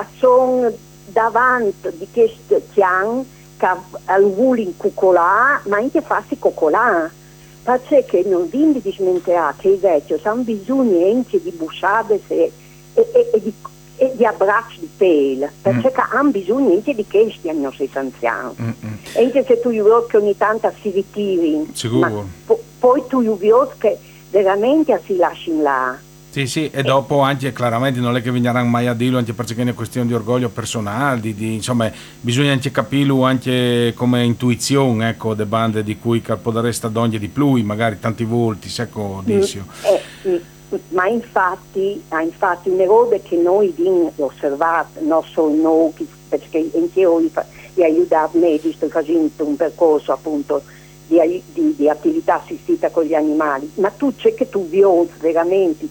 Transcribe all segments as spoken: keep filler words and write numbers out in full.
che sono davanti di questo pian che vuole in cucolà, ma anche farsi coccolà. Perché non viene di smentare che i vecchi hanno bisogno anche di busciate e, e, e, di, e di abbracci di pelle, perché mm. hanno bisogno anche di questi ai nostri anziani. Mm-mm. Anche se tu vedi che ogni tanto si ritiri, ma po- poi tu vedi che veramente si lasciano là. Sì, sì, e dopo anche chiaramente non è che veniranno mai a dirlo, anche perché è una questione di orgoglio personale, di, di, insomma, bisogna anche capirlo anche come intuizione, ecco, de bande di cui potreste donne di più, magari tanti volti, ecco, Dissio. Mm, eh, ma infatti, infatti, una roba che noi abbiamo osservato, non solo noi, perché anche io vi aiutato medici, sto facendo un percorso appunto Di, di, di attività assistita con gli animali, ma tu c'è che tu vedi veramente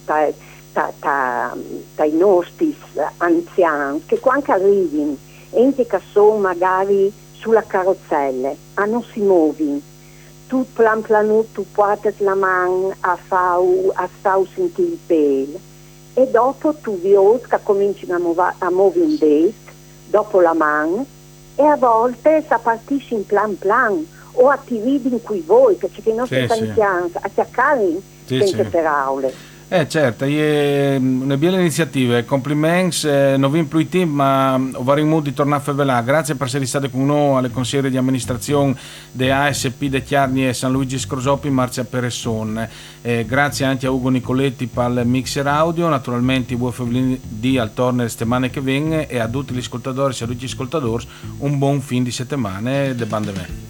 dai nostri anziani che quando arrivano anche che sono magari sulla carrozzella a non si muovono, tu plan piano tu porti la mano a fare a fare sentire il pelo e dopo tu vedi che cominciano a muovere a muovere dopo la mano e a volte si partisce in plan plan o attivi in cui voi, perché i nostri sì, anziani sì. a cercare sì, sempre sì. per aule. Eh certo, è una bella iniziativa, complimenti, eh, non vi in più team, ma ho vari modi di tornare a favelà. Grazie per essere stati con noi alle consigliere di amministrazione de A S P de Chiarni e San Luigi Scrosopi, Marzia Peresson. Eh, grazie anche a Ugo Nicoletti per il mixer audio, naturalmente buon favelin di al tornere settimane che vengono e a tutti gli ascoltatori e a tutti gli ascoltatori un buon fin di settimana de bande me.